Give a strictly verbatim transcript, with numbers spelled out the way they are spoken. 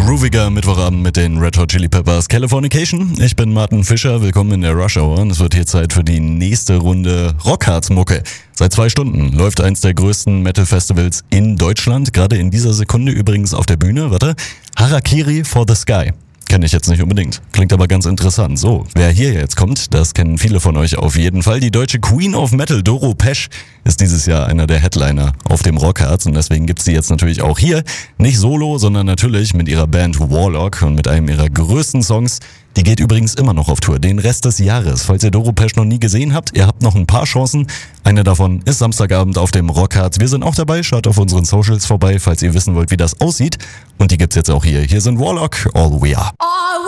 grooviger Mittwochabend mit den Red Hot Chili Peppers Californication. Ich bin Martin Fischer, willkommen in der Rush Hour und es wird hier Zeit für die nächste Runde Rockharz-Mucke. Seit zwei Stunden läuft eins der größten Metal-Festivals in Deutschland, gerade in dieser Sekunde übrigens auf der Bühne, warte, Harakiri for the Sky. Kenne ich jetzt nicht unbedingt. Klingt aber ganz interessant. So, wer hier jetzt kommt, das kennen viele von euch auf jeden Fall. Die deutsche Queen of Metal, Doro Pesch, ist dieses Jahr einer der Headliner auf dem Rockharz und deswegen gibt's sie jetzt natürlich auch hier. Nicht solo, sondern natürlich mit ihrer Band Warlock und mit einem ihrer größten Songs. Die geht übrigens immer noch auf Tour, den Rest des Jahres. Falls ihr Doro Pesch noch nie gesehen habt, ihr habt noch ein paar Chancen. Eine davon ist Samstagabend auf dem Rockharz. Wir sind auch dabei, schaut auf unseren Socials vorbei, falls ihr wissen wollt, wie das aussieht. Und die gibt's jetzt auch hier. Hier sind Warlock, All We Are. All